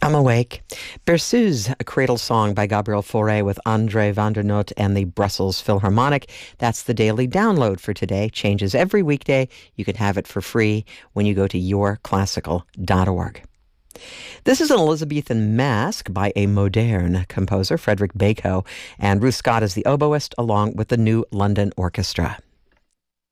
I'm awake. Berceuse, a cradle song by Gabriel Fauré with André van der Noot and the Brussels Philharmonic. That's the daily download for today. Changes every weekday. You can have it for free when you go to yourclassical.org. This is an Elizabethan masque by a moderne composer, Frederick Bacot, and Ruth Scott is the oboist along with the New London Orchestra.